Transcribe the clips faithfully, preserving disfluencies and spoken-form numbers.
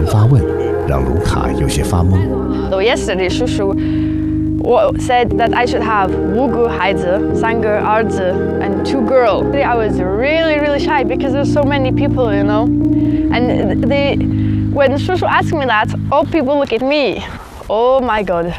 发问，让卢卡有些发懵。 So yesterday, 叔叔 said that I should have 五个孩子，三个儿子 and two girls. I was really, really shy because there's so many people, you know. And they, when 叔叔 asked me that, all people look at me. Oh my God.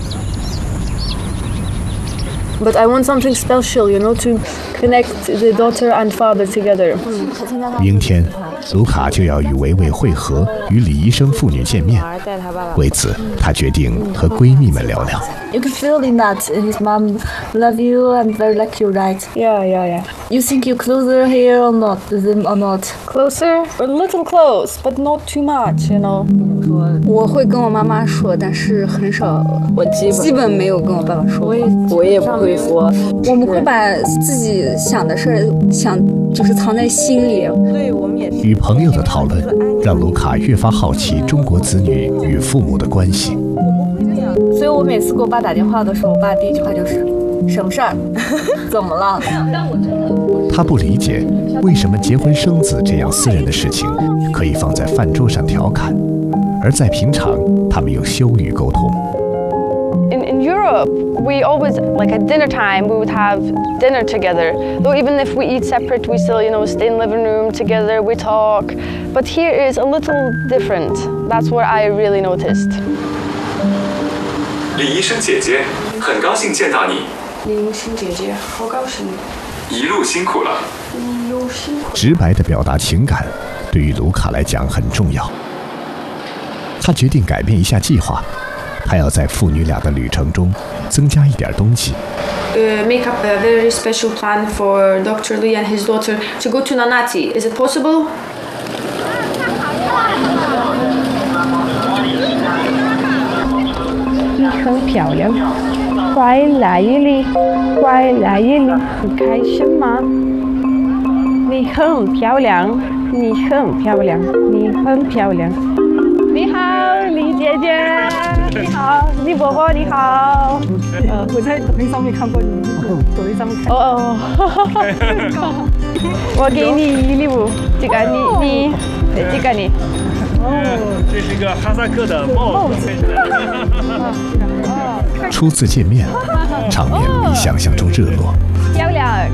But I want something special, you know, to connect the daughter and father together. 明天，卢卡就要与维维会合，与李医生父女见面。为此，她决定和闺蜜们聊聊。 You can feel in that his mom love you and very like you, right? Yeah, yeah, yeah. You think you closer here or not, to them or not? Closer? A little close, but not too much, you know. 我会跟我妈妈说，但是很少，我基本基本没有跟我爸爸说。我也我也不会说。我们会把自己想的事儿想就是藏在心里。 对，我们也是。 与朋友的讨论让卢卡越发好奇中国子女与父母的关系。 所以我每次给我爸打电话的时候，我爸第一句话就是什么事儿？怎么了？ 他不理解为什么结婚生子这样私人的事情可以放在饭桌上调侃，而在平常他们用羞语沟通。 In, in Europe, we always, like at dinner time, we would have dinner together. Though even if we eat separate, we still, you know, stay in the living room together, we talk. But here is a little different. That's what I really noticed. 李医生姐姐，很高兴见到你。 李医生姐姐，好高兴。 一路辛苦了。 一路辛苦。 直白地表达情感，对于卢卡来讲很重要。他决定改变一下计划。他要在父女俩的旅程中增加一点东西。 Uh, make up a very special plan for Doctor Lee and his daughter to go to Nanati. Is it possible? 你很漂亮，快来这里，快来这里，你开心吗？你很漂亮，你很漂亮，你很漂亮。你好，李姐姐。你好，李伯伯，你好。呃，我在抖音上面看过你，抖音上面看。哦哦。我给你礼物，这个你你，这个你。 哦，这是个哈萨克的帽子。 初次见面，场面比想象中热络。 漂亮。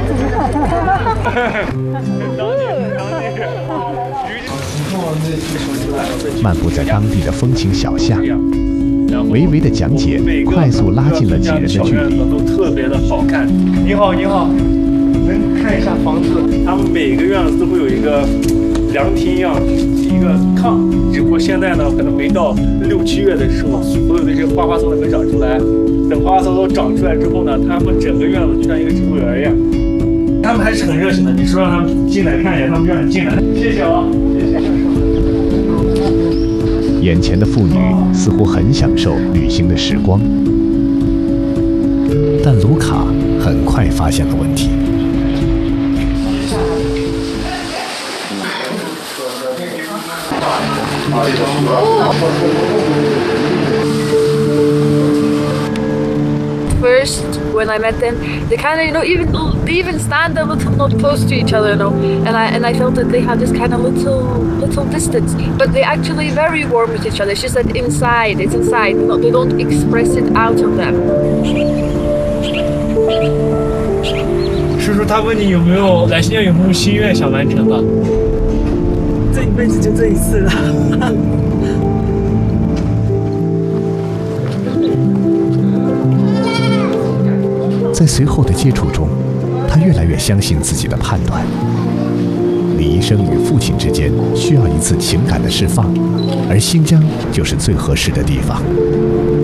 漫步在当地的风情小巷，维维的讲解快速拉近了几人的距离。 都特别的好看。你好，你好，能看一下房子？他们每个院子都会有一个凉亭一样，一个炕。只不过现在呢，可能没到六七月的时候，所有的这个花花草草没长出来。等花花草草长出来之后呢，他们整个院子就像一个植物园一样。他们还是很热情的，你说让他们进来看一眼，他们就让你进来。谢谢啊，谢谢。 眼前的妇女似乎很享受旅行的时光，但卢卡很快发现了问题。 First, when I met them, they kind of, you know, even they even stand a little not close to each other, you know, and I and I felt that they had this kind of little little distance, but they actually very warm with each other. It's just that inside, it's inside. You know, they don't express it out of them. 叔叔，他问你有没有来新疆有没有心愿想完成的？ 这一辈子就这一次了。 在随后的接触中，他越来越相信自己的判断。李医生与父亲之间需要一次情感的释放，而新疆就是最合适的地方。